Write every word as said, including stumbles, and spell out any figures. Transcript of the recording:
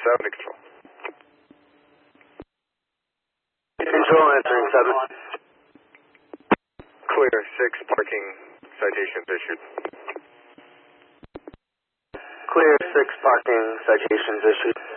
seven to control. Control answering seven. Clear, six parking citations issued. Clear, six parking citations issued.